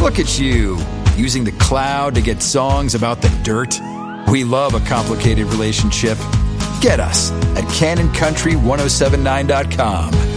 Look at you, using the cloud to get songs about the dirt. We love a complicated relationship. Get us at CanonCountry1079.com.